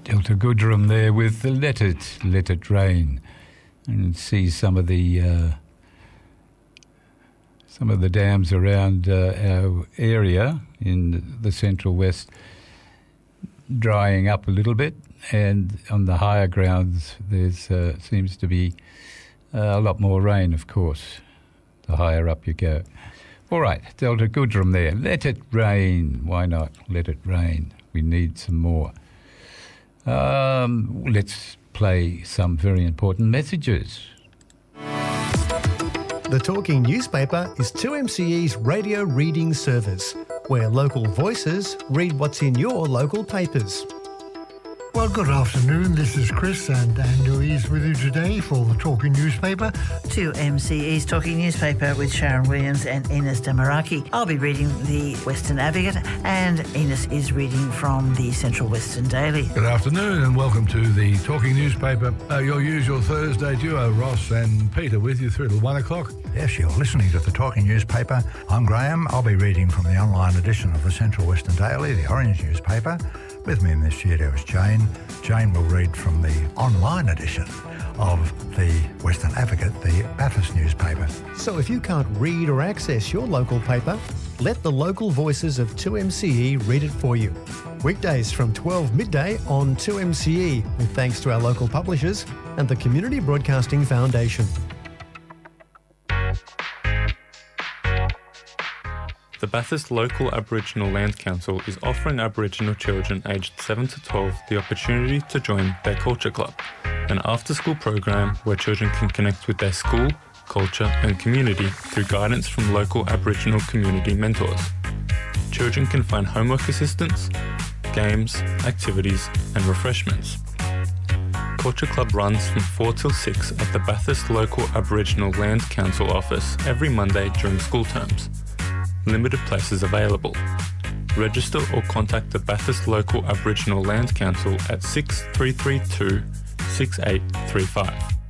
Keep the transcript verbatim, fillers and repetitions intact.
Delta Goodrum there with the Let It, Let It Rain, and see some of the uh, some of the dams around uh, our area in the Central West drying up a little bit, and on the higher grounds there's uh, seems to be uh, a lot more rain, of course, the higher up you go. All right, Delta Goodrum there. Let it rain. Why not? Let it rain. We need some more. Um, let's play some very important messages. The Talking Newspaper is two M C E's radio reading service, where local voices read what's in your local papers. Well, good afternoon. This is Chris, and Dan Louise with you today for the Talking Newspaper. two M C E's Talking Newspaper with Sharon Williams and Ines Damaraki. I'll be reading the Western Advocate, and Ines is reading from the Central Western Daily. Good afternoon, and welcome to the Talking Newspaper. Uh, your usual Thursday duo, Ross and Peter, with you through till one o'clock. Yes, you're listening to the Talking Newspaper. I'm Graham. I'll be reading from the online edition of the Central Western Daily, the Orange newspaper. With me in the studio is Jane. Jane will read from the online edition of the Western Advocate, the Bathurst newspaper. So if you can't read or access your local paper, let the local voices of two M C E read it for you. Weekdays from twelve midday on two M C E, with thanks to our local publishers and the Community Broadcasting Foundation. The Bathurst Local Aboriginal Land Council is offering Aboriginal children aged seven to twelve the opportunity to join their Culture Club, an after-school program where children can connect with their school, culture and community through guidance from local Aboriginal community mentors. Children can find homework assistance, games, activities and refreshments. Culture Club runs from four till six at the Bathurst Local Aboriginal Land Council office every Monday during school terms. Limited places available. Register or contact the Bathurst Local Aboriginal Land Council at six three three two, six eight three five.